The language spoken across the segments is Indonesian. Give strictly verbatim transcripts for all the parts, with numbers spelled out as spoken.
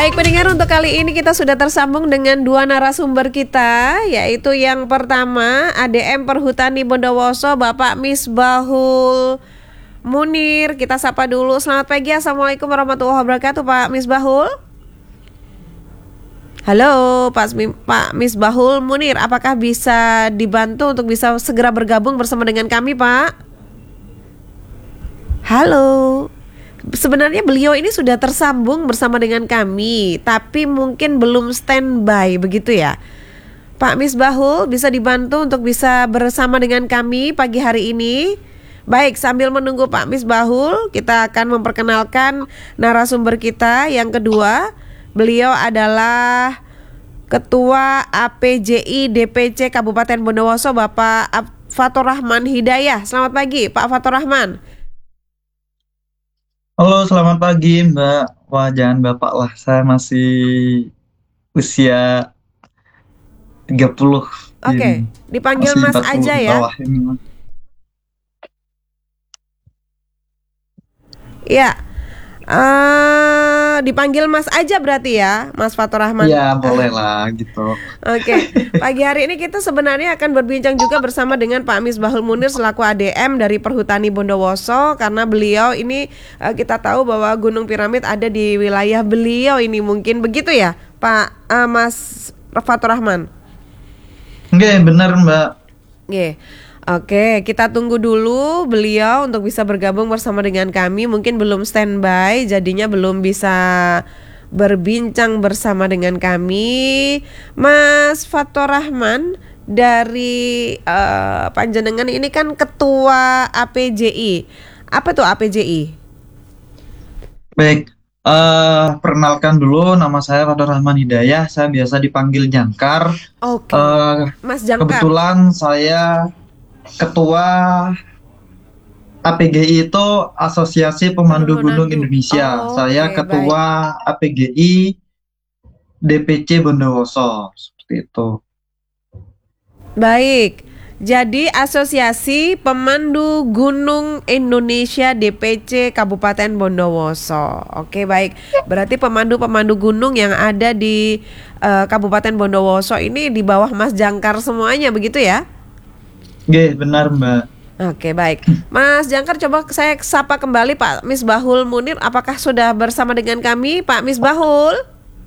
Baik pendengar, untuk kali ini kita sudah tersambung dengan dua narasumber kita, yaitu yang pertama A D M Perhutani Bondowoso Bapak Misbahul Munir. Kita sapa dulu. Selamat pagi, Assalamualaikum warahmatullahi wabarakatuh Pak Misbahul. Halo Pak, Pak Misbahul Munir, apakah bisa dibantu untuk bisa segera bergabung bersama dengan kami Pak? Halo. Sebenarnya beliau ini sudah tersambung bersama dengan kami, tapi mungkin belum standby begitu ya. Pak Misbahul, bisa dibantu untuk bisa bersama dengan kami pagi hari ini? Baik, sambil menunggu Pak Misbahul, kita akan memperkenalkan narasumber kita yang kedua. Beliau adalah Ketua A P J I D P C Kabupaten Bondowoso Bapak Fathur Rahman Hidayah. Selamat pagi Pak Fathur Rahman. Halo, selamat pagi Mbak. Wah, jangan Bapak lah, saya masih usia tiga puluh Oke, ini. dipanggil Masih Mas empat puluh aja ke ya. bawah ini. Ya, uh, dipanggil Mas aja berarti ya, Mas Fathur Rahman. Iya, boleh lah gitu. Oke, pagi hari ini kita sebenarnya akan berbincang juga bersama dengan Pak Misbahul Munir selaku A D M dari Perhutani Bondowoso, karena beliau ini uh, kita tahu bahwa Gunung Piramid ada di wilayah beliau ini, mungkin begitu ya Pak uh, Mas Fathur Rahman. Oke, benar Mbak. Oke. Oke, kita tunggu dulu beliau untuk bisa bergabung bersama dengan kami. Mungkin belum standby, jadinya belum bisa berbincang bersama dengan kami. Mas Fathur Rahman dari uh, Panjenengan ini kan Ketua A P J I. Apa tuh A P J I? Baik, uh, perkenalkan dulu, nama saya Fathur Rahman Hidayah. Saya biasa dipanggil Jangkar. Oke, Uh, Mas Jangkar. kebetulan saya Ketua A P G I itu Asosiasi Pemandu Gunung Indonesia. Oh, Saya oke, Ketua A P G I D P C Bondowoso, seperti itu. Baik. Jadi Asosiasi Pemandu Gunung Indonesia D P C Kabupaten Bondowoso. Oke, baik. Berarti pemandu-pemandu gunung yang ada di uh, Kabupaten Bondowoso ini di bawah Mas Jangkar semuanya, begitu ya? Oke, benar Mbak. Oke, baik. Mas Jangkar, coba saya sapa kembali Pak Misbahul Munir. Apakah sudah bersama dengan kami Pak Misbahul?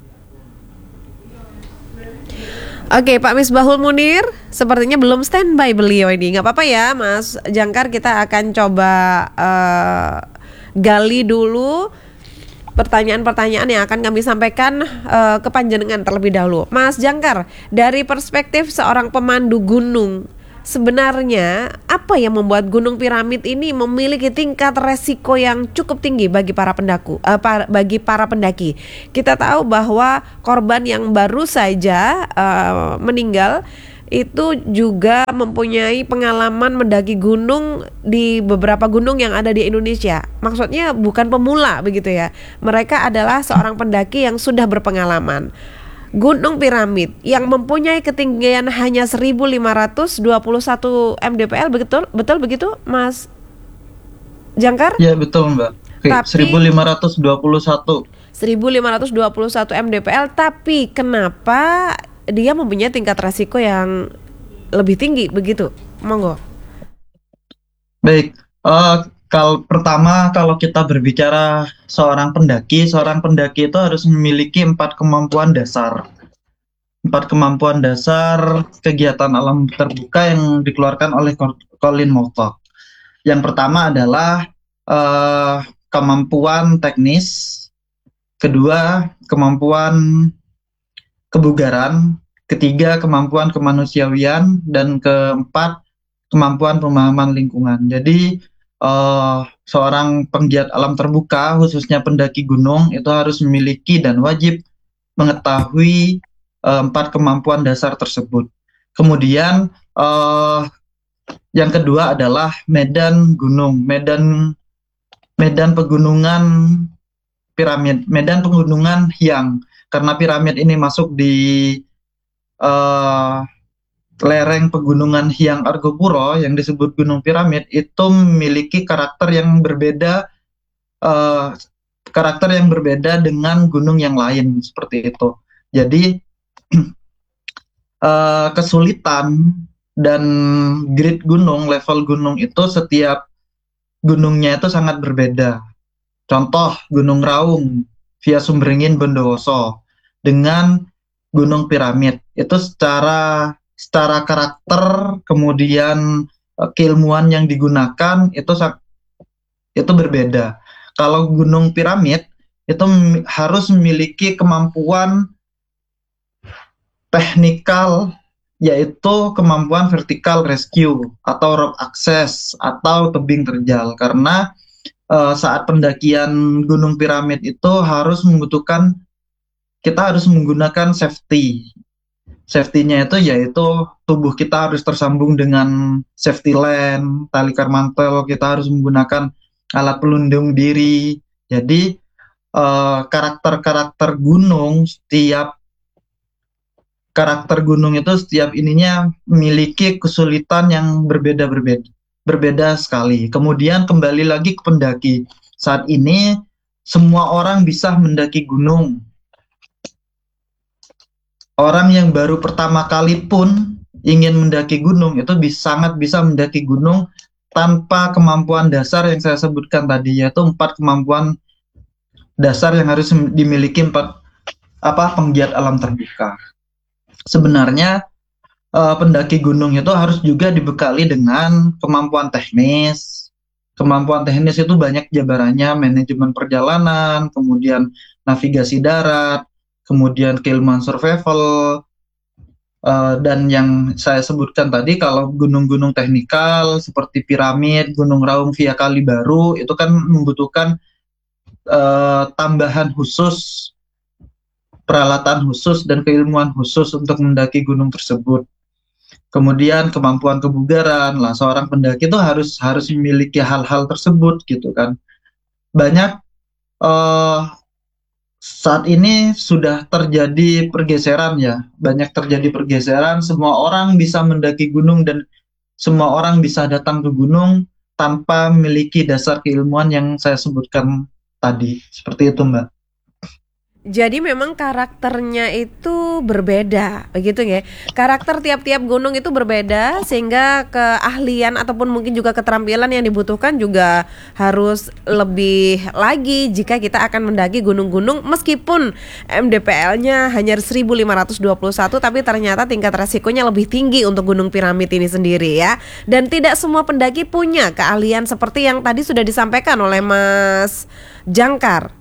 Oke, Pak Misbahul Munir, sepertinya belum standby beliau ini. Nggak apa-apa ya, Mas Jangkar, kita akan coba uh, gali dulu pertanyaan-pertanyaan yang akan kami sampaikan uh, ke Panjenengan terlebih dahulu. Mas Jangkar, dari perspektif seorang pemandu gunung, sebenarnya apa yang membuat Gunung Piramid ini memiliki tingkat resiko yang cukup tinggi bagi para pendaku, uh, para, bagi para pendaki? Kita tahu bahwa korban yang baru saja uh, meninggal itu juga mempunyai pengalaman mendaki gunung di beberapa gunung yang ada di Indonesia. Maksudnya bukan pemula begitu ya. Mereka adalah seorang pendaki yang sudah berpengalaman. Gunung Piramid yang mempunyai ketinggian hanya seribu lima ratus dua puluh satu mdpl, betul betul begitu Mas Jangkar? Ya, betul Mbak. Oke, Tapi seribu lima ratus dua puluh satu seribu lima ratus dua puluh satu mdpl, tapi kenapa dia mempunyai tingkat resiko yang lebih tinggi begitu? Monggo. Baik, uh, kalau pertama kalau kita berbicara seorang pendaki, seorang pendaki itu harus memiliki empat kemampuan dasar. Empat kemampuan dasar kegiatan alam terbuka yang dikeluarkan oleh Colin Moutok. Yang pertama adalah uh, kemampuan teknis, kedua kemampuan kebugaran, ketiga kemampuan kemanusiawian, dan keempat kemampuan pemahaman lingkungan. Jadi uh, seorang penggiat alam terbuka, khususnya pendaki gunung, itu harus memiliki dan wajib mengetahui uh, empat kemampuan dasar tersebut. Kemudian uh, yang kedua adalah medan gunung, medan medan pegunungan piramid, medan pegunungan Hyang. Karena piramid ini masuk di uh, lereng pegunungan Hyang Argopuro yang disebut Gunung Piramid, itu memiliki karakter yang berbeda uh, karakter yang berbeda dengan gunung yang lain seperti itu. Jadi uh, kesulitan dan grade gunung, level gunung itu setiap gunungnya itu sangat berbeda. Contoh Gunung Raung via Sumberingin Bondowoso dengan Gunung Piramid itu secara secara karakter kemudian uh, keilmuan yang digunakan itu itu berbeda. Kalau Gunung Piramid itu m- harus memiliki kemampuan teknikal yaitu kemampuan vertical rescue atau rope access atau tebing terjal karena eh, saat pendakian Gunung Piramid itu harus membutuhkan kita harus menggunakan safety. Safety-nya itu yaitu tubuh kita harus tersambung dengan safety line, tali karmantel, kita harus menggunakan alat pelindung diri. Jadi eh, karakter-karakter gunung setiap karakter gunung itu setiap ininya memiliki kesulitan yang berbeda-berbeda, berbeda sekali. Kemudian kembali lagi ke pendaki. Saat ini semua orang bisa mendaki gunung. Orang yang baru pertama kali pun ingin mendaki gunung itu bisa, sangat bisa mendaki gunung tanpa kemampuan dasar yang saya sebutkan tadi, yaitu empat kemampuan dasar yang harus dimiliki empat apa penggiat alam terbuka. Sebenarnya eh, pendaki gunung itu harus juga dibekali dengan kemampuan teknis. Kemampuan teknis itu banyak jabarannya, manajemen perjalanan, kemudian navigasi darat, kemudian keilmuan survival, eh, dan yang saya sebutkan tadi kalau gunung-gunung teknikal seperti Piramid, Gunung Raung via Kali Baru itu kan membutuhkan eh, tambahan khusus, peralatan khusus dan keilmuan khusus untuk mendaki gunung tersebut. Kemudian kemampuan kebugaran lah seorang pendaki itu harus harus memiliki hal-hal tersebut gitu kan. Banyak eh, saat ini sudah terjadi pergeseran ya, banyak terjadi pergeseran. Semua orang bisa mendaki gunung dan semua orang bisa datang ke gunung tanpa memiliki dasar keilmuan yang saya sebutkan tadi. Seperti itu, Mbak. Jadi memang karakternya itu berbeda, begitu ya. Karakter tiap-tiap gunung itu berbeda sehingga keahlian ataupun mungkin juga keterampilan yang dibutuhkan juga harus lebih lagi jika kita akan mendaki gunung-gunung meskipun M D P L-nya hanya seribu lima ratus dua puluh satu tapi ternyata tingkat resikonya lebih tinggi untuk Gunung Piramid ini sendiri ya. Dan tidak semua pendaki punya keahlian seperti yang tadi sudah disampaikan oleh Mas Jangkar.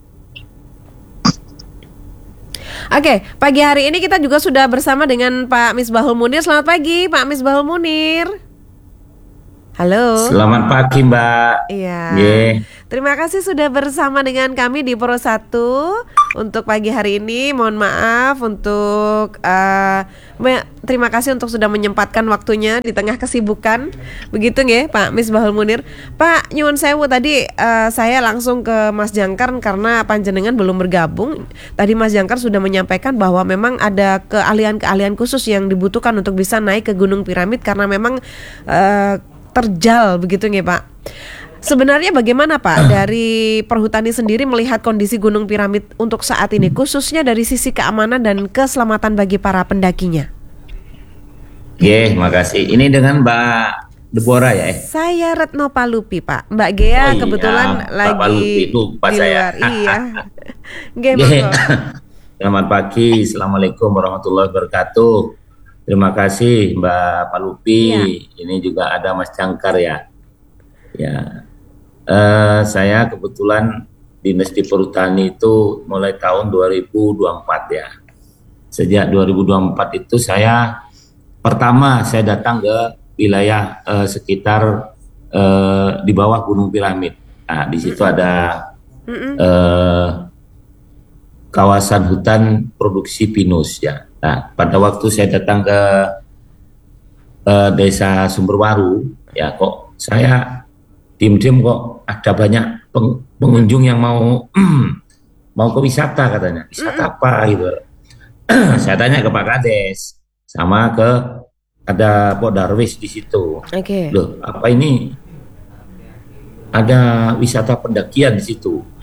Oke, pagi hari ini kita juga sudah bersama dengan Pak Misbahul Munir. Selamat pagi, Pak Misbahul Munir. Halo. Selamat pagi, Mbak. Iya. Yeah. Terima kasih sudah bersama dengan kami di Pro satu untuk pagi hari ini. Mohon maaf untuk uh, me- terima kasih untuk sudah menyempatkan waktunya di tengah kesibukan. Begitu nggih, Pak Misbahul Munir. Pak nyuwun sewu tadi uh, saya langsung ke Mas Jangkar karena panjenengan belum bergabung. Tadi Mas Jangkar sudah menyampaikan bahwa memang ada keahlian-keahlian khusus yang dibutuhkan untuk bisa naik ke Gunung Piramid karena memang uh, terjal begitu nggih, Pak. Sebenarnya bagaimana Pak dari Perhutani sendiri melihat kondisi Gunung Piramid untuk saat ini khususnya dari sisi keamanan dan keselamatan bagi para pendakinya? Oke, makasih. Ini dengan Mbak Deborah ya? Eh? Saya Retno Palupi Pak. Mbak Gea Oh, iya. kebetulan Pak lagi Palupi, lupa di saya. luar. Iya. Nggih, Oke. monggo. Selamat pagi. Assalamualaikum warahmatullahi wabarakatuh. Terima kasih Mbak Palupi. Iya. Ini juga ada Mas Jangkar ya. Ya. Uh, saya kebetulan dinas di Perhutani itu mulai tahun dua ribu dua puluh empat ya. Sejak dua ribu dua puluh empat itu saya pertama saya datang ke wilayah uh, sekitar uh, di bawah Gunung Piramid. Nah, di situ ada uh, kawasan hutan produksi pinus ya. Nah, pada waktu saya datang ke uh, desa Sumberwaru ya, kok saya dim-dim kok ada banyak peng, pengunjung yang mau mau ke wisata katanya. Wisata apa gitu. Saya tanya ke Pak Kades sama ke ada Pak Darwis di situ. Oke. Okay. Loh, apa ini? Ada wisata pendakian di situ.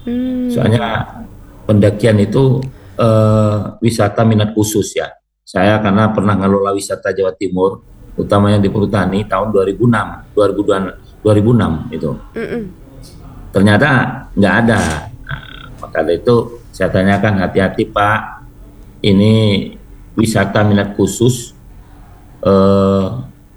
Hmm. Soalnya pendakian itu eh, wisata minat khusus ya. Saya karena pernah ngelola wisata Jawa Timur, utamanya di Perhutani tahun dua ribu enam, dua ribu enam itu. Mm-mm. Ternyata nggak ada. Nah, maka dari itu saya tanyakan, hati-hati Pak, ini wisata minat khusus, eh,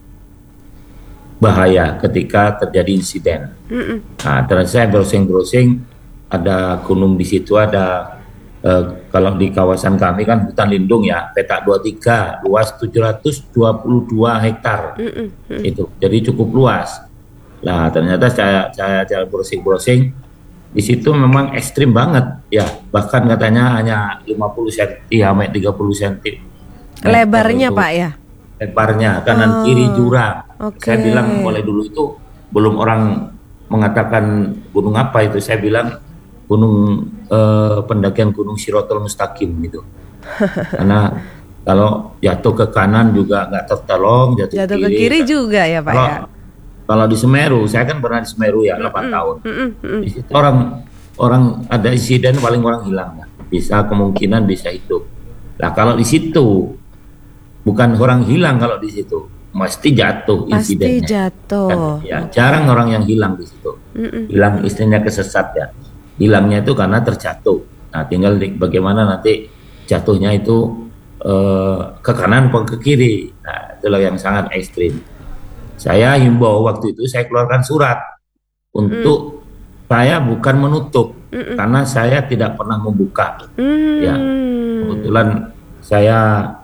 bahaya ketika terjadi insiden. Mm-mm. Nah, terus saya browsing-browsing, ada gunung di situ, ada eh, kalau di kawasan kami kan hutan lindung ya, petak dua puluh tiga, luas tujuh ratus dua puluh dua hektar. Mm-mm. Mm-mm. Itu jadi cukup luas. Nah, ternyata saya saya saya browsing-browsing di situ memang ekstrim banget ya, bahkan katanya hanya lima puluh sentimeter sampai tiga puluh sentimeter Lebarnya Pak ya? lebarnya, kanan Oh, kiri jurang. oke. Saya bilang mulai dulu itu belum orang mengatakan gunung apa itu, saya bilang gunung eh, pendakian Gunung Sirotol Mustaqim gitu. Karena kalau jatuh ke kanan juga nggak tertolong, jatuh, Jatuh ke kiri. kiri juga ya Pak Kalau ya? kalau di Semeru, saya kan pernah di Semeru ya delapan tahun. Mm-mm. Mm-mm. Di situ orang orang ada insiden paling orang hilang, ya. Bisa kemungkinan bisa hidup. Nah kalau di situ bukan orang hilang, kalau di situ mesti jatuh Pasti insidennya. jatuh. Kan, ya jarang orang yang hilang di situ. Mm-mm. Hilang istilahnya kesesat ya. Hilangnya itu karena terjatuh. Nah tinggal di, bagaimana nanti jatuhnya itu eh, ke kanan atau ke kiri. Nah itulah yang sangat ekstrim. Saya himbau waktu itu, saya keluarkan surat untuk saya bukan menutup, Mm-mm. karena saya tidak pernah membuka. Hmm. Ya, kebetulan saya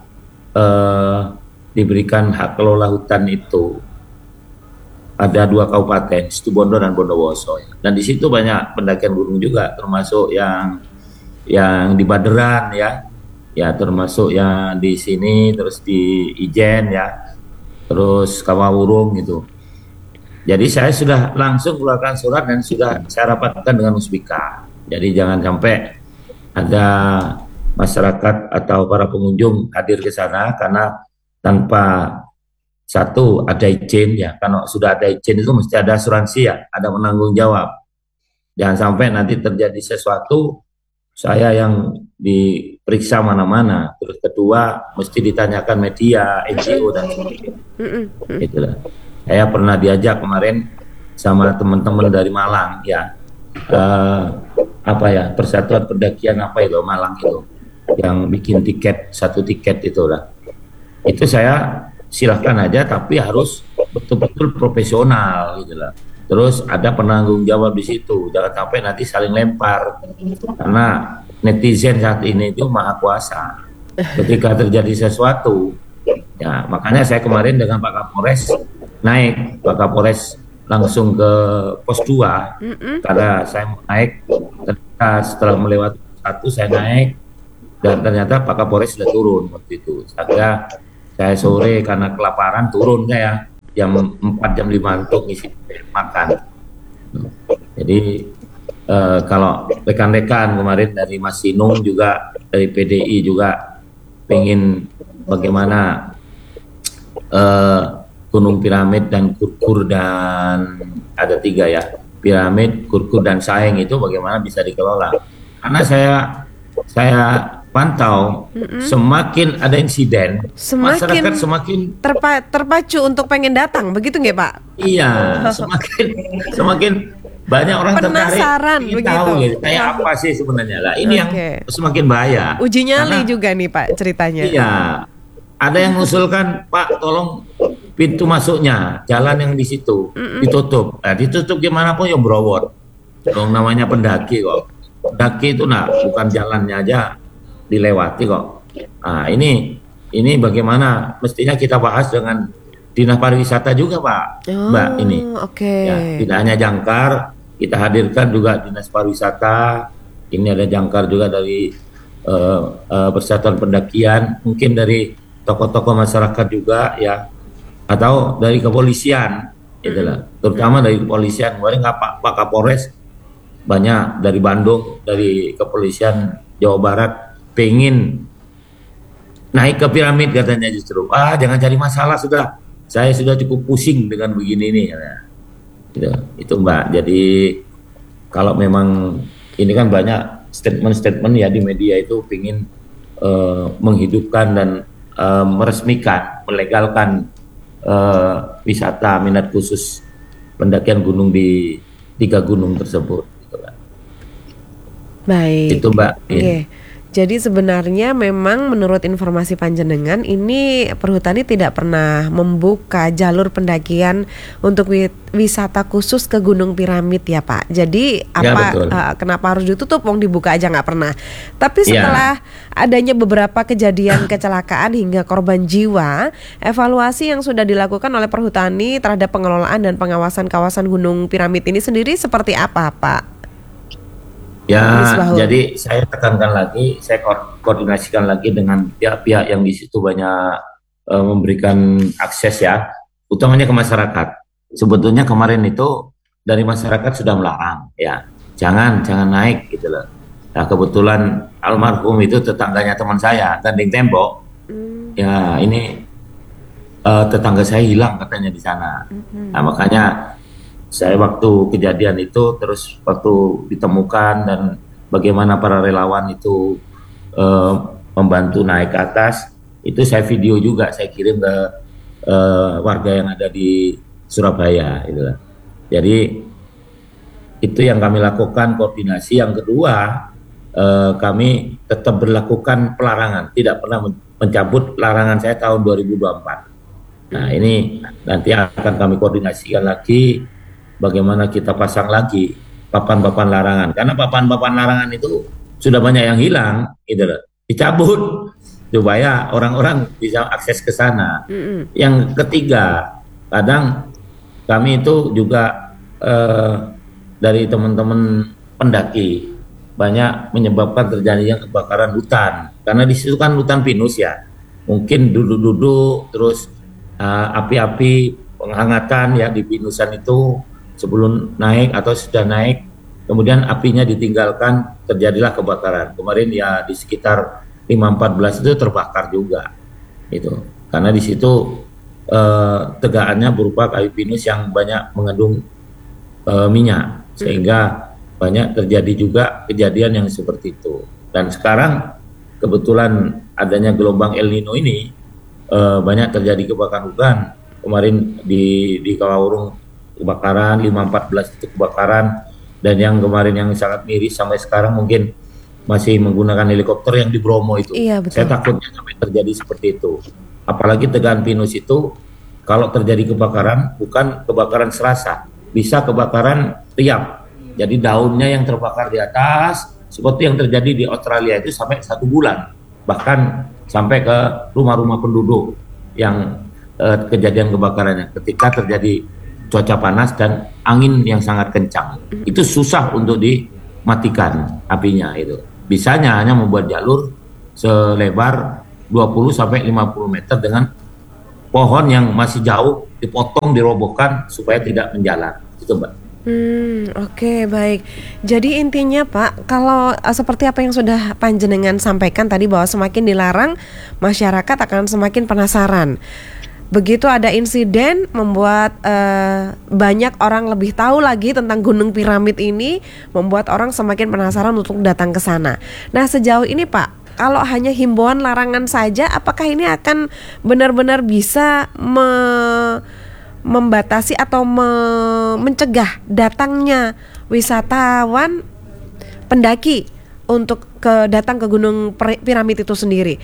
eh, diberikan hak kelola hutan itu ada dua kabupaten, Situbondo dan Bondowoso. Dan di situ banyak pendakian gunung juga, termasuk yang yang di Baderan ya, ya termasuk yang di sini, terus di Ijen ya, terus Kawawurung gitu. Jadi saya sudah langsung keluarkan surat dan sudah saya rapatkan dengan Musbika. Jadi jangan sampai ada masyarakat atau para pengunjung hadir ke sana karena tanpa satu ada izin ya. Kalau sudah ada izin itu mesti ada asuransi ya, ada penanggung jawab. Jangan sampai nanti terjadi sesuatu saya yang diperiksa mana-mana. Terus kedua mesti ditanyakan media, N G O dan sebagainya. Mm-mm. Itulah. Saya pernah diajak kemarin sama teman-teman dari Malang ya, eh, apa ya, Persatuan Pendakian apa itu Malang itu, yang bikin tiket, satu tiket itu lah. Itu saya silahkan aja, tapi harus betul-betul profesional gitu lah. Terus ada penanggung jawab di situ, jangan sampai nanti saling lempar, karena netizen saat ini itu maha kuasa. Ketika terjadi sesuatu, ya makanya saya kemarin dengan Pak Kapolres naik, Pak Kapolres langsung ke pos dua, Mm-mm. karena saya mau naik, ternyata setelah melewati satu saya naik, dan ternyata Pak Kapolres sudah turun waktu itu. Saya, saya sore karena kelaparan turun saya jam empat jam lima untuk ngisi makan. Jadi eh, kalau rekan-rekan kemarin dari Mas Sinung juga dari P D I juga pengen bagaimana eh, Gunung Piramid dan Kurkur, dan ada tiga ya, Piramid, Kurkur dan Saeng itu bagaimana bisa dikelola. Karena saya saya pantau, Mm-mm. semakin ada insiden, Semakin masyarakat semakin terpa- terpacu untuk pengen datang, begitu nggak Pak? iya, semakin semakin banyak orang Penasaran tertarik, ingin begitu. tahu gitu, kayak apa sih sebenarnya lah. Ini yang Oke. semakin bahaya. Uji nyali Karena- juga nih Pak ceritanya. Iya, ada yang mengusulkan, Pak, tolong pintu masuknya, jalan yang di situ ditutup. Nah, ditutup gimana pun ya browot. Dong namanya pendaki kok. Pendaki itu nah bukan jalannya aja dilewati kok. Nah, ini ini bagaimana mestinya kita bahas dengan Dinas Pariwisata juga, Pak. Oh, Mbak ini. Oke. Ya, tidak hanya Jangkar, kita hadirkan juga Dinas Pariwisata. Ini ada Jangkar juga dari eh, eh, Persatuan Pendakian, mungkin dari tokoh-tokoh masyarakat juga ya, atau dari kepolisian, itulah. Terutama dari kepolisian. Kemarin nggak Pak, Pak Kapolres banyak dari Bandung, dari kepolisian Jawa Barat pengen naik ke piramid katanya justru. Ah, jangan cari masalah sudah. Saya sudah cukup pusing dengan begini nih. Ya. Gitu. Itu Mbak. Jadi kalau memang ini kan banyak statement-statement ya di media itu ingin uh, menghidupkan dan uh, meresmikan, melegalkan uh, wisata minat khusus pendakian gunung di tiga gunung tersebut. Gitu kan. Baik. Itu Mbak. Oke. Okay. Jadi sebenarnya memang menurut informasi panjenengan ini Perhutani tidak pernah membuka jalur pendakian untuk wisata khusus ke Gunung Piramid ya Pak. Jadi apa ya, uh, kenapa harus ditutup? Wong dibuka aja nggak pernah. Tapi setelah ya. adanya beberapa kejadian kecelakaan hingga korban jiwa, evaluasi yang sudah dilakukan oleh Perhutani terhadap pengelolaan dan pengawasan kawasan Gunung Piramid ini sendiri seperti apa Pak? Ya, jadi saya tekankan lagi, saya ko koordinasikan lagi dengan pihak-pihak yang di situ banyak uh, memberikan akses ya, utamanya ke masyarakat. Sebetulnya kemarin itu dari masyarakat sudah melarang, ya, jangan jangan naik gitu loh. Nah kebetulan almarhum itu tetangganya teman saya, gandeng tembok, mm. ya ini uh, tetangga saya hilang katanya di sana. Mm-hmm. Nah makanya saya waktu kejadian itu terus waktu ditemukan dan bagaimana para relawan itu uh, membantu naik ke atas, itu saya video juga, saya kirim ke uh, warga yang ada di Surabaya gitu. Jadi itu yang kami lakukan koordinasi. Yang kedua, uh, kami tetap berlakukan pelarangan, tidak pernah mencabut larangan saya tahun dua ribu dua puluh empat. Nah ini nanti akan kami koordinasikan lagi bagaimana kita pasang lagi papan-papan larangan, karena papan-papan larangan itu sudah banyak yang hilang, gitu loh, dicabut supaya orang-orang bisa akses ke sana. Mm-hmm. Yang ketiga, kadang kami itu juga eh, dari teman-teman pendaki banyak menyebabkan terjadinya kebakaran hutan, karena di situ kan hutan pinus ya, mungkin duduk-duduk terus eh, api-api penghangatan ya di pinusan itu sebelum naik atau sudah naik, kemudian apinya ditinggalkan, terjadilah kebakaran. Kemarin ya di sekitar lima empat belas itu terbakar juga, itu karena di situ eh, tegaannya berupa kayu pinus yang banyak mengandung eh, minyak, sehingga banyak terjadi juga kejadian yang seperti itu. Dan sekarang kebetulan adanya gelombang El Nino ini, eh, banyak terjadi kebakaran hutan. Kemarin di di Kawaurung kebakaran, lima empat belas itu kebakaran, dan yang kemarin yang sangat miris sampai sekarang mungkin masih menggunakan helikopter yang di Bromo itu. Iya, betul. Saya takutnya sampai terjadi seperti itu. Apalagi tegangan pinus itu kalau terjadi kebakaran bukan kebakaran serasa, bisa kebakaran riap. Jadi daunnya yang terbakar di atas, seperti yang terjadi di Australia itu sampai satu bulan, bahkan sampai ke rumah-rumah penduduk yang eh, kejadian kebakarannya ketika terjadi cuaca panas dan angin yang sangat kencang. Itu susah untuk dimatikan apinya itu. Bisanya hanya membuat jalur selebar dua puluh sampai lima puluh meter dengan pohon yang masih jauh dipotong, dirobohkan supaya tidak menjalar. Itu Mbak. Hmm, oke, okay, baik. Jadi intinya Pak, kalau uh, seperti apa yang sudah panjenengan sampaikan tadi, bahwa semakin dilarang, masyarakat akan semakin penasaran. Begitu ada insiden membuat uh, banyak orang lebih tahu lagi tentang Gunung Piramid ini, membuat orang semakin penasaran untuk datang ke sana. Nah sejauh ini Pak, kalau hanya himbauan larangan saja, apakah ini akan benar-benar bisa me- membatasi atau me- mencegah datangnya wisatawan pendaki untuk ke datang ke Gunung Piramid itu sendiri?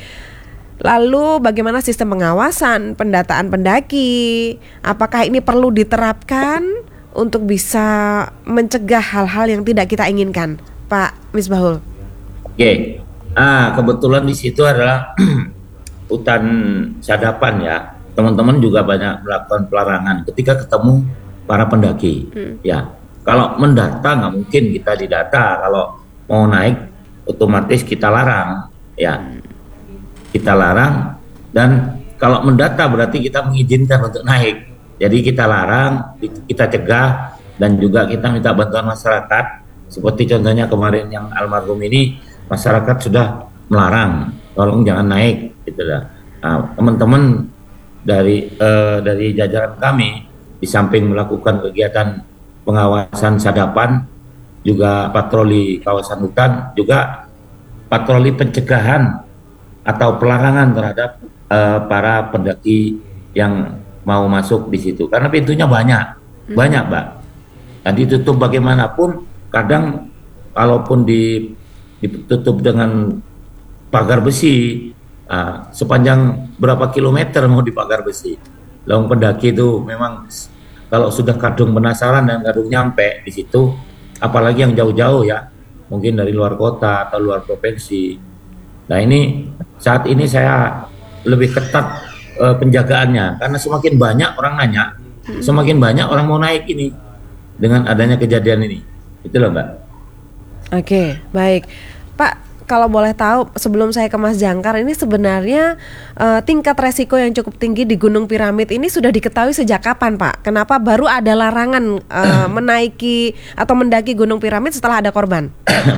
Lalu bagaimana sistem pengawasan, pendataan pendaki? Apakah ini perlu diterapkan untuk bisa mencegah hal-hal yang tidak kita inginkan, Pak Misbahul? Oke, ah kebetulan di situ adalah hutan Sadapan ya. Teman-teman juga banyak melakukan pelarangan ketika ketemu para pendaki. Hmm. Ya, kalau mendata nggak mungkin kita didata. Kalau mau naik, otomatis kita larang. Ya. Hmm. Kita larang, dan kalau mendata berarti kita mengizinkan untuk naik. Jadi kita larang, kita cegah, dan juga kita minta bantuan masyarakat. Seperti contohnya kemarin yang almarhum ini, masyarakat sudah melarang, tolong jangan naik, gitu lah. Nah, teman-teman dari eh, dari jajaran kami, di samping melakukan kegiatan pengawasan Sadapan, juga patroli kawasan hutan, juga patroli pencegahan atau pelarangan terhadap uh, para pendaki yang mau masuk di situ. Karena pintunya banyak, hmm. banyak, Mbak. Dan ditutup bagaimanapun, kadang kalaupun di, ditutup dengan pagar besi, uh, sepanjang berapa kilometer mau di pagar besi. Lalu pendaki itu memang kalau sudah kadung penasaran dan kadung nyampe di situ, apalagi yang jauh-jauh ya, mungkin dari luar kota atau luar provinsi. Nah ini saat ini saya lebih ketat uh, penjagaannya, karena semakin banyak orang nanya, semakin banyak orang mau naik ini dengan adanya kejadian ini. Itu loh, Mbak. Oke, baik. Pak, kalau boleh tahu sebelum saya ke Mas Jangkar, ini sebenarnya uh, tingkat resiko yang cukup tinggi di Gunung Piramid ini sudah diketahui sejak kapan, Pak? Kenapa baru ada larangan uh, menaiki atau mendaki Gunung Piramid setelah ada korban?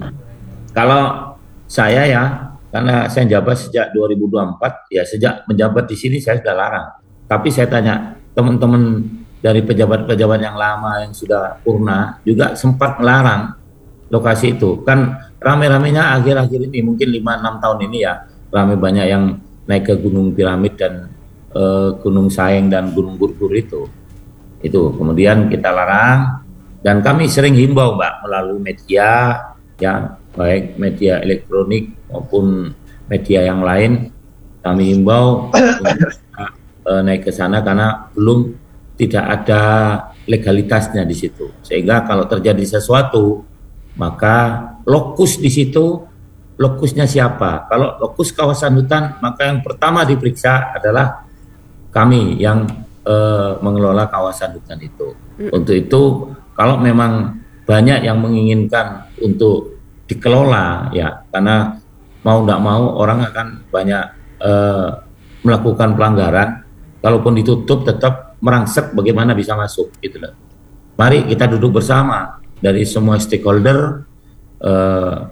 Kalau saya ya, karena saya menjabat sejak dua ribu dua puluh empat, ya sejak menjabat di sini saya sudah larang. Tapi saya tanya teman-teman dari pejabat-pejabat yang lama yang sudah purna juga sempat melarang lokasi itu. Kan rame-ramenya akhir-akhir ini, mungkin lima enam tahun ini ya, rame banyak yang naik ke Gunung Piramid dan uh, Gunung Saeng dan Gunung Gur-Gur itu. Itu kemudian kita larang, dan kami sering himbau, Mbak, melalui media ya, baik media elektronik maupun media yang lain, kami himbau untuk uh, naik ke sana karena belum tidak ada legalitasnya di situ. Sehingga kalau terjadi sesuatu, maka lokus di situ, lokusnya siapa? Kalau lokus kawasan hutan, maka yang pertama diperiksa adalah kami yang uh, mengelola kawasan hutan itu. Untuk itu, kalau memang banyak yang menginginkan untuk dikelola, ya, karena mau tidak mau orang akan banyak uh, melakukan pelanggaran. Kalaupun ditutup, tetap merangsek bagaimana bisa masuk, gitu loh. Mari kita duduk bersama dari semua stakeholder, uh,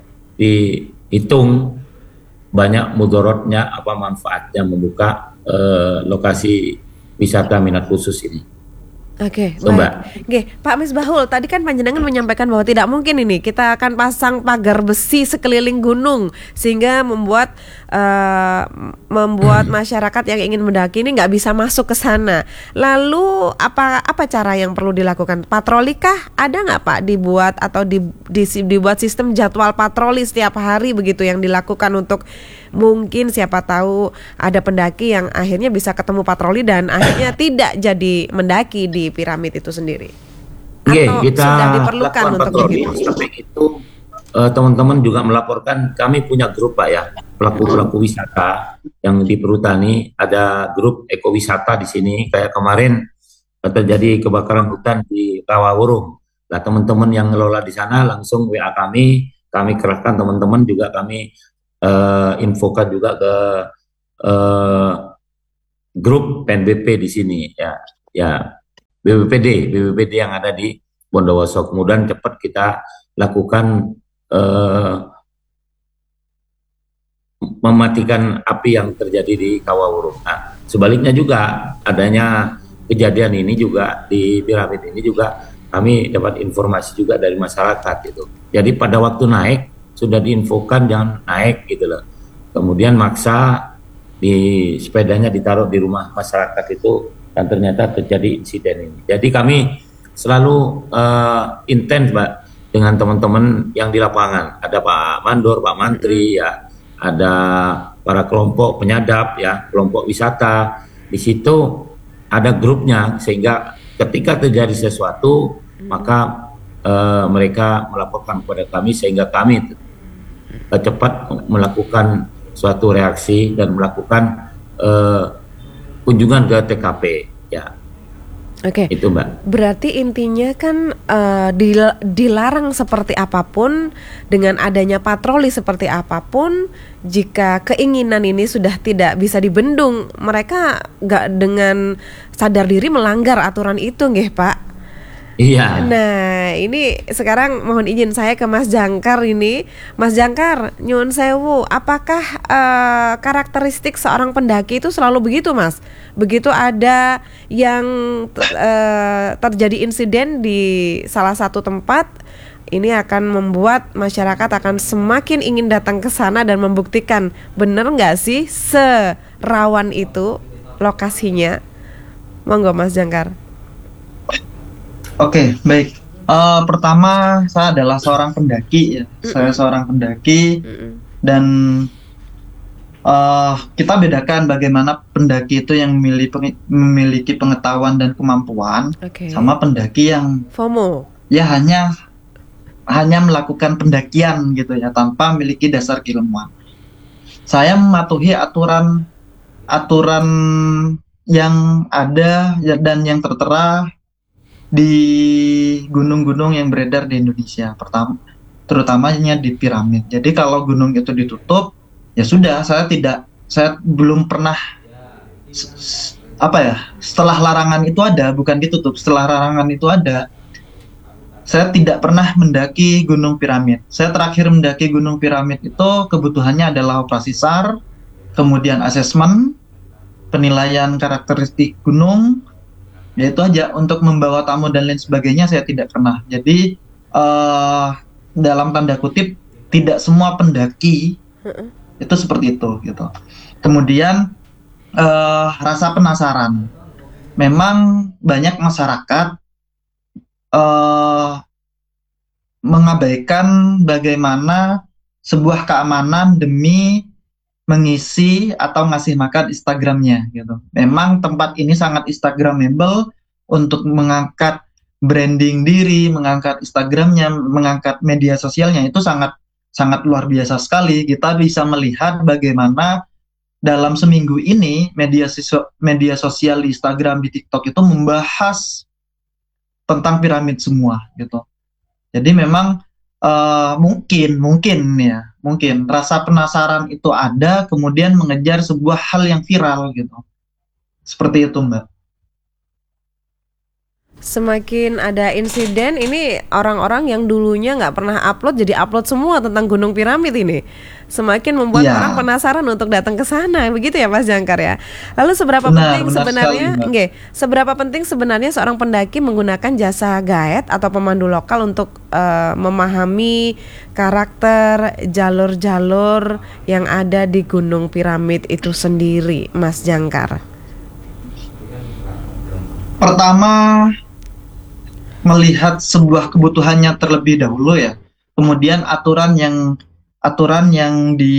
dihitung banyak mudorotnya, apa manfaatnya membuka uh, lokasi wisata minat khusus ini. Oke, so, baik. Oke, Pak Misbahul, tadi kan Panjenengan menyampaikan bahwa tidak mungkin ini kita akan pasang pagar besi sekeliling gunung sehingga membuat uh, membuat masyarakat yang ingin mendaki ini nggak bisa masuk ke sana. Lalu apa apa cara yang perlu dilakukan? Patroli kah? Ada nggak, Pak, dibuat atau di, di, dibuat sistem jadwal patroli setiap hari begitu yang dilakukan untuk mungkin siapa tahu ada pendaki yang akhirnya bisa ketemu patroli dan akhirnya tidak jadi mendaki di piramid itu sendiri. Atau okay, kita sudah diperlukan untuk begitu? Sampai itu uh, teman-teman juga melaporkan, kami punya grup, Pak, ya, pelaku-pelaku wisata yang di Perhutani, ada grup ekowisata di sini. Kayak kemarin uh, terjadi kebakaran hutan di Rawawurung. Nah, teman-teman yang ngelola di sana langsung W A kami, kami kerahkan teman-teman juga, kami uh, infokan juga ke uh, grup P N B P di sini, ya, ya. B B P D, B B P D yang ada di Bondowoso. Kemudian cepat kita lakukan eh, mematikan api yang terjadi di Kawawurung. Nah, sebaliknya juga adanya kejadian ini juga di piramid ini juga kami dapat informasi juga dari masyarakat gitu. Jadi pada waktu naik sudah diinfokan jangan naik gitu loh. Kemudian maksa di sepedanya ditaruh di rumah masyarakat itu, dan ternyata terjadi insiden ini. Jadi kami selalu uh, intens, Mbak, dengan teman-teman yang di lapangan. Ada Pak Mandor, Pak Mantri, ya, ada para kelompok penyadap, ya, kelompok wisata. Di situ ada grupnya, sehingga ketika terjadi sesuatu, maka uh, mereka melaporkan kepada kami, sehingga kami uh, cepat melakukan suatu reaksi dan melakukan uh, kunjungan ke T K P, ya. Oke. Itu, Mbak. Berarti intinya kan uh, dil- dilarang seperti apapun, dengan adanya patroli seperti apapun, jika keinginan ini sudah tidak bisa dibendung, mereka nggak dengan sadar diri melanggar aturan itu, nggih, Pak? Iya. Nah, ini sekarang mohon izin saya ke Mas Jangkar ini. Mas Jangkar, nyuwun sewu, apakah uh, karakteristik seorang pendaki itu selalu begitu, Mas? Begitu ada yang uh, terjadi insiden di salah satu tempat ini akan membuat masyarakat akan semakin ingin datang ke sana dan membuktikan bener nggak sih serawan itu lokasinya. Monggo Mas Jangkar. Oke, baik. Eh, pertama, saya adalah seorang pendaki ya. Saya seorang pendaki Mm-mm. dan eh, kita bedakan bagaimana pendaki itu yang memiliki, penge- memiliki pengetahuan dan kemampuan Oke. sama pendaki yang FOMO. ya hanya hanya melakukan pendakian gitu ya tanpa memiliki dasar keilmuan. Saya mematuhi aturan aturan yang ada ya, dan yang tertera di gunung-gunung yang beredar di Indonesia. Pertama, terutamanya di piramid. Jadi kalau gunung itu ditutup, ya sudah, saya tidak, saya belum pernah s- s- apa ya, setelah larangan itu ada, bukan ditutup, setelah larangan itu ada, saya tidak pernah mendaki Gunung Piramid. Saya terakhir mendaki Gunung Piramid itu kebutuhannya adalah operasi SAR, kemudian asesmen, penilaian karakteristik gunung, ya itu aja. Untuk membawa tamu dan lain sebagainya saya tidak pernah. Jadi eh, dalam tanda kutip tidak semua pendaki itu seperti itu gitu. Kemudian eh, rasa penasaran. Memang banyak masyarakat eh, mengabaikan bagaimana sebuah keamanan demi mengisi atau ngasih makan Instagramnya gitu. Memang tempat ini sangat Instagramable untuk mengangkat branding diri, mengangkat Instagramnya, mengangkat media sosialnya itu sangat sangat luar biasa sekali. Kita bisa melihat bagaimana dalam seminggu ini media sosio- media sosial di Instagram, di TikTok itu membahas tentang piramid semua gitu. Jadi memang eh, mungkin, mungkin ya, mungkin rasa penasaran itu ada, kemudian mengejar sebuah hal yang viral gitu. Seperti itu, Mbak. Semakin ada insiden ini orang-orang yang dulunya nggak pernah upload jadi upload semua tentang Gunung Piramid ini. Semakin membuat Iya, orang penasaran untuk datang ke sana, begitu ya Mas Jangkar ya. Lalu seberapa benar, penting benar sebenarnya, sekali, Mbak. nggih, seberapa penting sebenarnya seorang pendaki menggunakan jasa guide atau pemandu lokal untuk eh, memahami karakter jalur-jalur yang ada di Gunung Piramid itu sendiri, Mas Jangkar? Pertama, melihat sebuah kebutuhannya terlebih dahulu ya. Kemudian aturan yang aturan yang di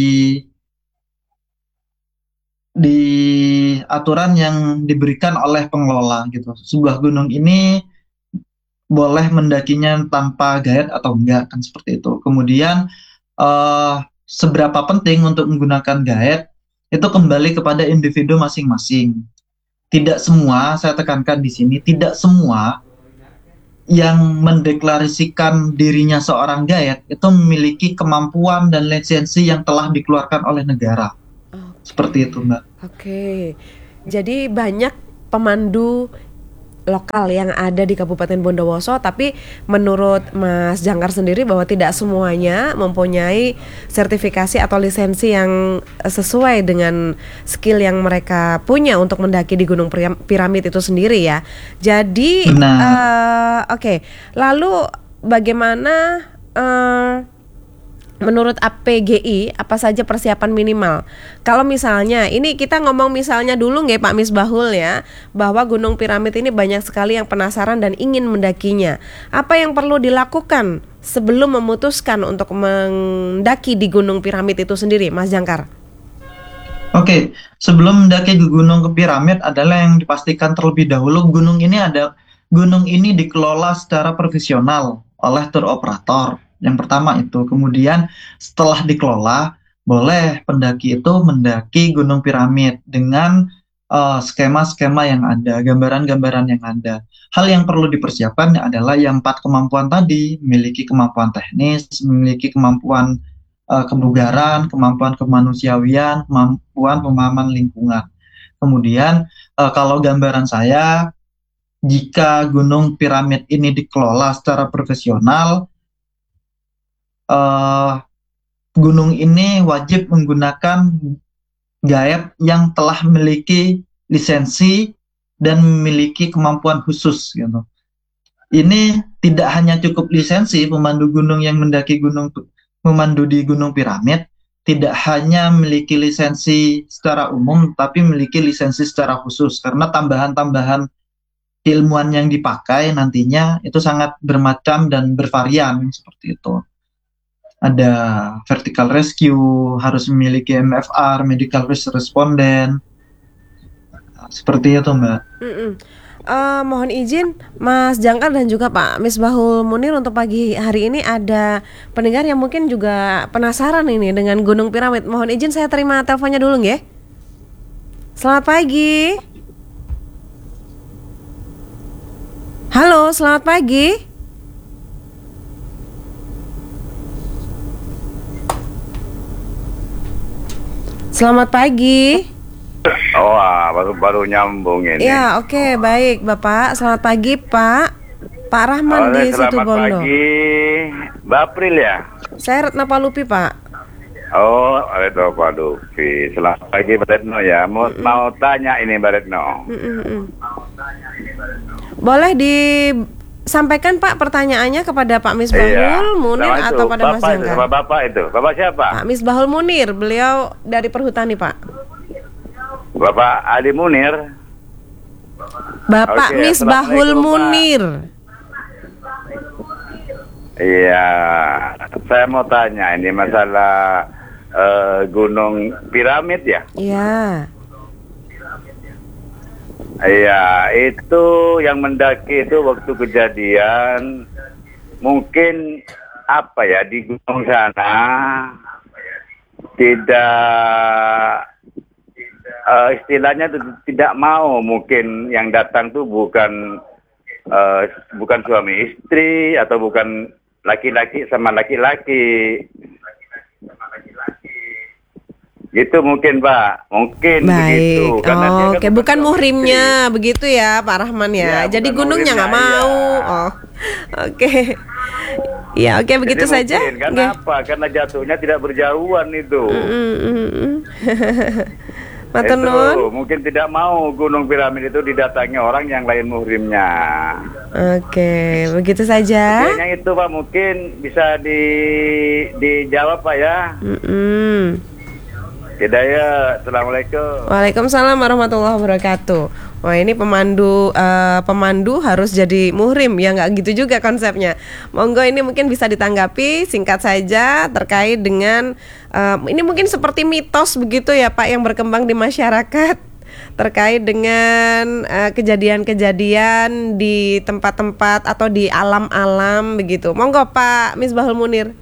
di aturan yang diberikan oleh pengelola gitu. Sebuah gunung ini boleh mendakinya tanpa guide atau enggak kan seperti itu. Kemudian eh, seberapa penting untuk menggunakan guide itu kembali kepada individu masing-masing. Tidak semua, saya tekankan di sini, tidak semua yang mendeklarasikan dirinya seorang guide itu memiliki kemampuan dan lisensi yang telah dikeluarkan oleh negara. Seperti itu, Mbak. Oke, jadi banyak pemandu lokal yang ada di Kabupaten Bondowoso, tapi menurut Mas Jangkar sendiri bahwa tidak semuanya mempunyai sertifikasi atau lisensi yang sesuai dengan skill yang mereka punya untuk mendaki di Gunung Piram- Piramid itu sendiri ya. Jadi, Benar. eh, oke, lalu bagaimana eh, menurut A P G I apa saja persiapan minimal? Kalau misalnya ini kita ngomong misalnya dulu nggih Pak Misbahul ya, bahwa Gunung Piramid ini banyak sekali yang penasaran dan ingin mendakinya. Apa yang perlu dilakukan sebelum memutuskan untuk mendaki di Gunung Piramid itu sendiri, Mas Jangkar? Oke, sebelum mendaki ke gunung ke piramid adalah yang dipastikan terlebih dahulu gunung ini ada gunung ini dikelola secara profesional oleh tour operator. Yang pertama itu. Kemudian setelah dikelola, boleh pendaki itu mendaki Gunung Piramid dengan eh, skema-skema yang ada, gambaran-gambaran yang ada. Hal yang perlu dipersiapkan adalah yang empat kemampuan tadi, memiliki kemampuan teknis, memiliki kemampuan eh, kebugaran, kemampuan kemanusiawian, kemampuan pemahaman lingkungan. Kemudian eh, kalau gambaran saya, jika Gunung Piramid ini dikelola secara profesional, eh, gunung ini wajib menggunakan guide yang telah memiliki lisensi dan memiliki kemampuan khusus gitu. ini tidak hanya cukup lisensi pemandu gunung yang mendaki gunung memandu di Gunung Piramid, tidak hanya memiliki lisensi secara umum, tapi memiliki lisensi secara khusus karena tambahan-tambahan ilmuwan yang dipakai nantinya itu sangat bermacam dan bervarian seperti itu. Ada vertical rescue, harus memiliki M F R, medical risk respondent, seperti itu Mbak. Mm-mm. Eh, mohon izin Mas Jangkar dan juga Pak Misbahul Munir, untuk pagi hari ini ada pendengar yang mungkin juga penasaran ini dengan Gunung Piramid. Mohon izin saya terima teleponnya dulu nggih. Selamat pagi. Halo, selamat pagi. Selamat pagi. Oh, ah, baru baru nyambung ini. Ya, oke, baik Bapak. Selamat pagi Pak. Pak Rahman Halo, di Situ selamat Bondo. pagi, Mbak April ya. Saya Retna Palupi Pak. Oh, Retno Padupi. Selamat pagi Mbak Retno ya. Mau mau tanya ini Mbak Retno. Mm-mm-mm. Boleh disampaikan Pak pertanyaannya kepada Pak Misbahul Munir Sama atau itu, pada Mas Bapak itu, Jangkar? sama Bapak itu. Bapak siapa? Pak Misbahul Munir, beliau dari Perhutani Pak. Bapak Ali Munir. Bapak Oke, Misbahul Assalamualaikum, Pak. Munir. Iya, saya mau tanya ini masalah eh, Gunung Piramid ya. Iya. Iya, itu yang mendaki itu waktu kejadian mungkin apa ya di gunung sana tidak uh, istilahnya tuh tidak mau, mungkin yang datang tuh bukan uh, bukan suami istri atau bukan laki-laki sama laki-laki. Gitu mungkin Pak, mungkin begitu. Baik. Karena dia Oh, kan oke, bukan bukan suami muhrimnya istri. begitu ya Pak Rahman ya. Iya, Jadi bukan gunungnya nggak muhrimnya, mau. iya. Oh. Oke. Ya, oke, begitu Jadi saja. mungkin, karena Oke. apa? Karena jatuhnya tidak berjauhan itu. Mm, mm, mm. Matur Itu nuwun. mungkin tidak mau Gunung Piramid itu didatangi orang yang lain muhrimnya. Oke, begitu saja. Kayaknya itu Pak mungkin bisa di dijawab Pak ya. Mm-mm. Hidayah, assalamualaikum. Waalaikumsalam warahmatullahi wabarakatuh. Wah, ini pemandu eh, pemandu harus jadi muhrim ya, nggak gitu juga konsepnya. Monggo ini mungkin bisa ditanggapi singkat saja terkait dengan eh, ini mungkin seperti mitos begitu ya Pak yang berkembang di masyarakat terkait dengan eh, kejadian-kejadian di tempat-tempat atau di alam-alam begitu. Monggo Pak Misbahul Munir.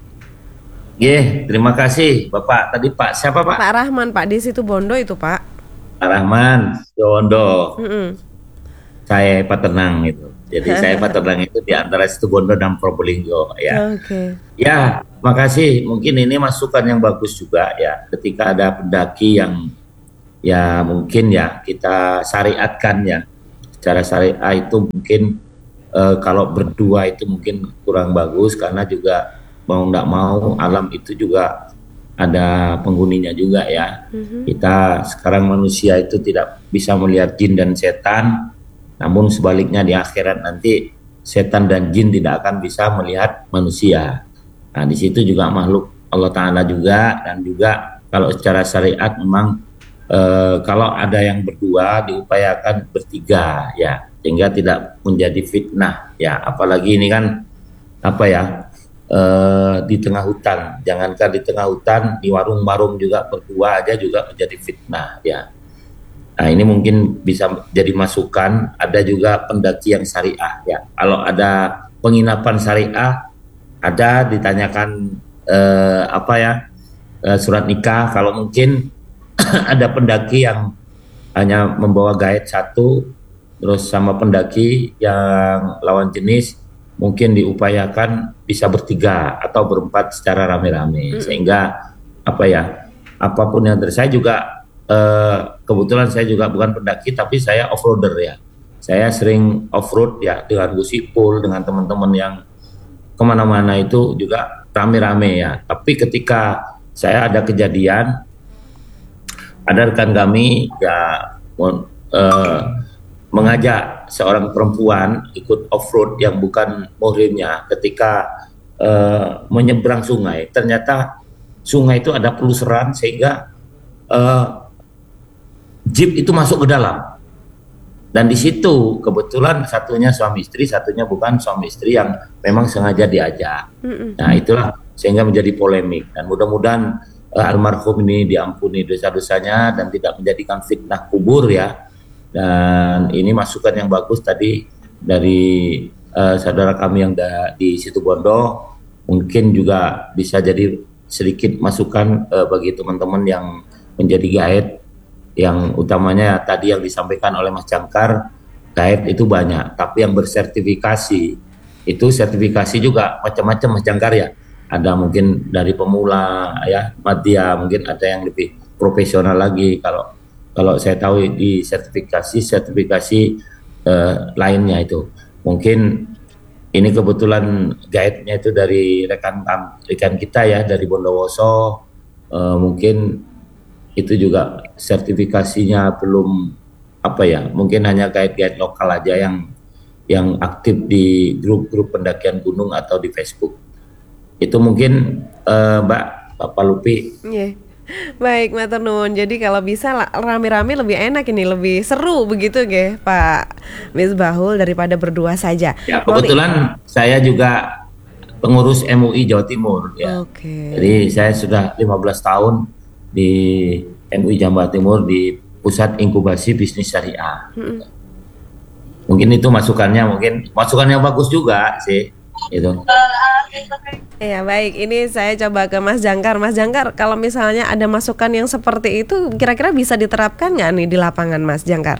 Ye, terima kasih Bapak. Tadi Pak siapa Pak? Pak Rahman Pak di Situ Bondo itu Pak. Pak Rahman, Jondo. Mm-mm. Saya Pak Tenang itu. Jadi saya Pak Tenang itu di antara Situ Bondo dan Probolinggo ya. Oke. Ya, makasih. Mungkin ini masukan yang bagus juga ya. Ketika ada pendaki yang ya mungkin ya kita syariatkan ya. Secara syariah itu mungkin eh, kalau berdua itu mungkin kurang bagus karena juga mau nggak mau alam itu juga ada penghuninya juga ya. Mhm. Kita sekarang manusia itu tidak bisa melihat jin dan setan, namun sebaliknya di akhirat nanti setan dan jin tidak akan bisa melihat manusia. Nah di situ juga makhluk Allah Ta'ala juga, dan juga kalau secara syariat memang eh, kalau ada yang berdua diupayakan bertiga ya, sehingga tidak menjadi fitnah ya. Apalagi ini kan apa ya, Uh, di tengah hutan, jangankan di tengah hutan, di warung-warung juga berdua aja juga menjadi fitnah ya. Nah ini mungkin bisa jadi masukan. Ada juga pendaki yang syariah ya. Kalau ada penginapan syariah, ada ditanyakan uh, apa ya uh, surat nikah. Kalau mungkin ada pendaki yang hanya membawa guide satu, terus sama pendaki yang lawan jenis mungkin diupayakan bisa bertiga atau berempat secara rame-rame, sehingga apa ya, apapun yang terjadi. Saya juga eh, kebetulan saya juga bukan pendaki tapi saya off-roader ya. Saya sering off-road ya dengan Gusipul, dengan teman-teman yang kemana-mana itu juga rame-rame ya. Tapi ketika saya ada kejadian, ada rekan kami ya eh, mengajak seorang perempuan ikut off-road yang bukan muhrimnya ketika uh, menyeberang sungai. Ternyata sungai itu ada pelusaran sehingga uh, jeep itu masuk ke dalam. Dan di situ kebetulan satunya suami istri, satunya bukan suami istri yang memang sengaja diajak. Mm-mm. Nah itulah sehingga menjadi polemik. Dan mudah-mudahan uh, almarhum ini diampuni dosa-dosanya dan tidak menjadikan fitnah kubur ya. Dan ini masukan yang bagus tadi dari uh, saudara kami yang da, di Situbondo. Mungkin juga bisa jadi sedikit masukan uh, bagi teman-teman yang menjadi guide. Yang utamanya tadi yang disampaikan oleh Mas Jangkar, guide itu banyak, tapi yang bersertifikasi itu sertifikasi juga macam-macam Mas Jangkar ya. Ada mungkin dari pemula ya, madya, mungkin ada yang lebih profesional lagi. Kalau kalau saya tahu di sertifikasi sertifikasi eh, lainnya itu. Mungkin ini kebetulan guide-nya itu dari rekan rekan kita ya dari Bondowoso, eh, mungkin itu juga sertifikasinya belum apa ya, mungkin hanya guide-guide lokal aja yang yang aktif di grup-grup pendakian gunung atau di Facebook. Itu mungkin uh, Mbak Bapak Lupi. Yeah. Baik, matur nuwun. Jadi kalau bisa rame-rame lebih enak ini, lebih seru begitu nggih Pak Misbahul daripada berdua saja. Ya, kebetulan Moli. Saya juga pengurus M U I Jawa Timur ya. Oke. Okay. Jadi saya sudah lima belas tahun di M U I Jawa Timur di Pusat Inkubasi Bisnis Syariah. Hmm. Mungkin itu masukannya, mungkin masukan yang bagus juga sih itu. Ya baik, ini saya coba ke Mas Jangkar. Mas Jangkar, kalau misalnya ada masukan yang seperti itu, kira-kira bisa diterapkan nggak nih di lapangan, Mas Jangkar?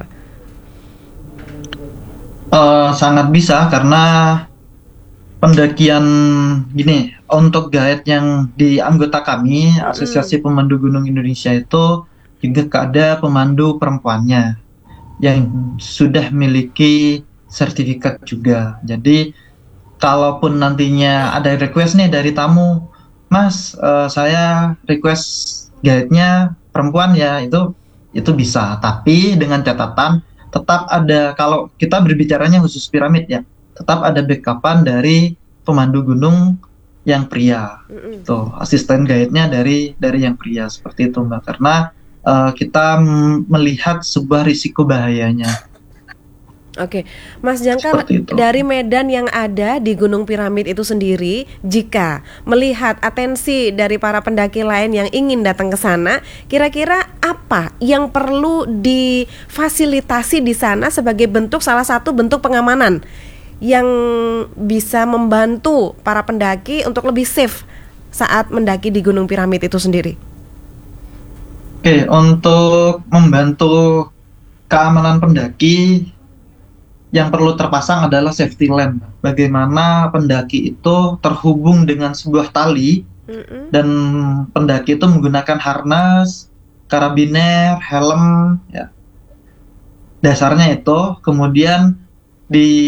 Uh, sangat bisa, karena pendakian gini, untuk guide yang di anggota kami, Asosiasi Pemandu Gunung Indonesia itu juga ada pemandu perempuannya yang sudah memiliki sertifikat juga. Jadi kalaupun nantinya ada request nih dari tamu, Mas, uh, saya request guide-nya perempuan ya, itu itu bisa. Tapi dengan catatan tetap ada, kalau kita berbicaranya khusus piramid ya, tetap ada backupan dari pemandu gunung yang pria. Mm-mm. Tuh, asisten guide-nya dari dari yang pria, seperti itu Mbak. Karena uh, kita m- melihat sebuah risiko bahayanya. Oke, Mas Jangkar, dari medan yang ada di Gunung Piramid itu sendiri, jika melihat atensi dari para pendaki lain yang ingin datang ke sana, kira-kira apa yang perlu difasilitasi di sana sebagai bentuk, salah satu bentuk pengamanan yang bisa membantu para pendaki untuk lebih safe saat mendaki di Gunung Piramid itu sendiri? Oke, untuk membantu keamanan pendaki, yang perlu terpasang adalah safety lamp. Bagaimana pendaki itu terhubung dengan sebuah tali, mm-mm. dan pendaki itu menggunakan harnas, karabiner, helm, ya. Dasarnya itu, kemudian di